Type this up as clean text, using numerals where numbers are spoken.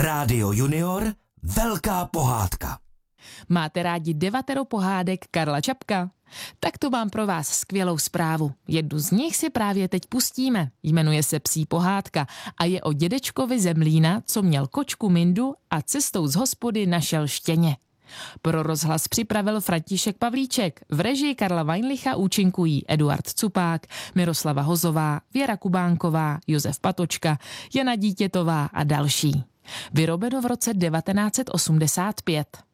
Rádio Junior, velká pohádka. Máte rádi devatero pohádek Karla Čapka? Tak to mám pro vás skvělou zprávu. Jednu z nich si právě teď pustíme. Jmenuje se Psí pohádka a je o dědečkovi ze mlýna, co měl kočku Mindu a cestou z hospody našel štěně. Pro rozhlas připravil František Pavlíček. V režii Karla Weinlicha účinkují Eduard Cupák, Miroslava Hozová, Věra Kubánková, Josef Patočka, Jana Dítětová a další. Vyrobeno v roce 1985.